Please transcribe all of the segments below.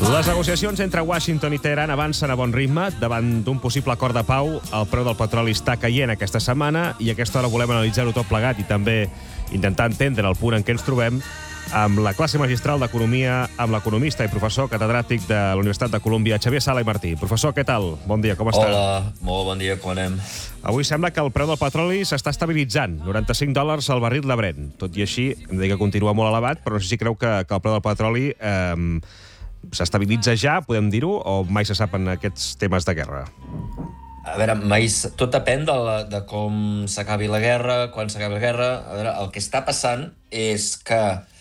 Les negociacions entre Washington i Teheran avancen a bon ritme. Davant d'un possible acord de pau, el preu del petroli està caient aquesta setmana i a aquesta hora volem analitzar-ho tot plegat i també intentar entendre el punt en què ens trobem amb la classe magistral d'Economia, amb l'economista i professor catedràtic de la Universitat de Colúmbia, Xavier Sala i Martí. Professor, què tal? Bon dia, com està? Hola, molt bon dia, com anem? Avui sembla que el preu del petroli s'està estabilitzant, $95 al barril de Brent. Tot i així, hem de dir que continua molt elevat, però no sé si creu que el preu del petroli s'estabilitza ja, podem dir-ho, o mai se sap en aquests temes de guerra? A veure, tot depèn de com s'acabi la guerra, quan s'acabi la guerra. A veure, el que està passant és que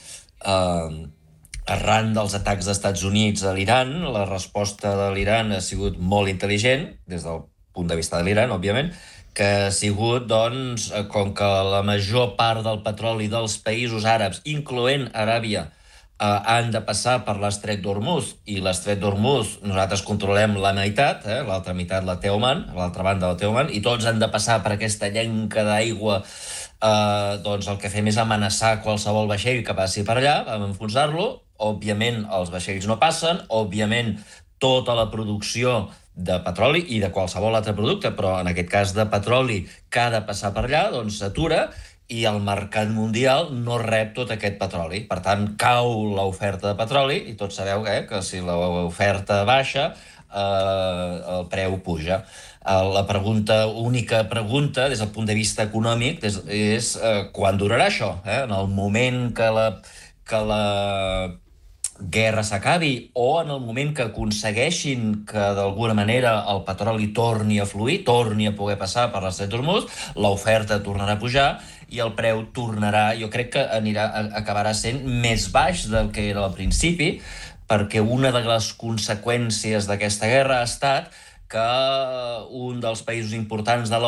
arran dels atacs dels Estats Units a l'Iran, la resposta de l'Iran ha sigut molt intel·ligent, des del punt de vista de l'Iran, òbviament, que ha sigut, doncs, com que la major part del petroli dels països àrabs, incloent Aràbia, han de passar per l'estret d'Hormuz, i l'estret d'Hormuz nosaltres controlem la meitat, l'altra meitat la té Oman, l'altra banda la té Oman, i tots han de passar per aquesta llenca d'aigua. Doncs el que fem és amenaçar qualsevol vaixell que passi per allà, vam enfonsar-lo. Òbviament els vaixells no passen, òbviament tota la producció de petroli i de qualsevol altre producte, però en aquest cas de petroli que ha de passar per allà, doncs s'atura i el mercat mundial no rep tot aquest petroli. Per tant, cau l'oferta de petroli i tots sabeu que si l'oferta baixa, el preu puja. La única pregunta des del punt de vista econòmic és quan durarà això. En el moment que la guerra s'acabi o en el moment que aconsegueixin que d'alguna manera el petroli torni a fluir, torni a poder passar per l'estret d'Hormuz, l'oferta tornarà a pujar i el preu tornarà, jo crec que acabarà sent més baix del que era al principi, perquè una de les conseqüències d'aquesta guerra ha estat que un dels països importants de